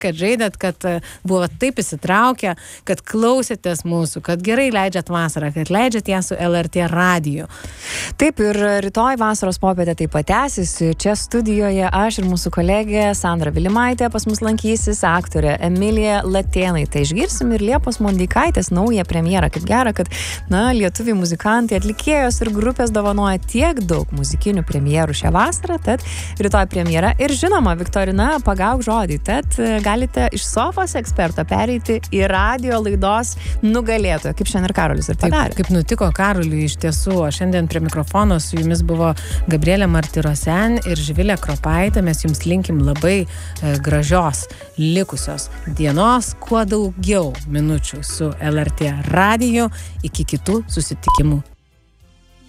kad žaidėt, kad buvo taip įsitraukę, kad klausėtės mūsų, kad gerai leidžiat vasarą, kad leidžiat ją su LRT radiju. Taip, ir rytoj vasaros popietė taip pat tęsis. Čia studijoje aš ir mūsų kolegė Sandra Vilimaitė pas mus lankysis, aktorė Emilija Latėnaitė. Išgirsim ir Liepos Mondeikaitės naują premjerą. Kaip gera, kad lietuviai muzikantai, atlikėjos ir grupės dovanoja tiek daug muzikinių premjerų šią vasarą, tad rytoj premjera ir žinoma, Viktorina, pagauk žodį, tad galite iš sofos eksperto pereiti į radio laidos nugalėtoją, kaip šiandien ir Karolis ir padarė. Taip, kaip nutiko Karoliui iš tiesų, o šiandien prie mikrofono su jumis buvo Gabrielė Martirosen ir Živilė Kropaitė. Mes jums linkim labai gražios likusios dienos, kuo daugiau minučių su LRT radiju. Iki kitų susitikimų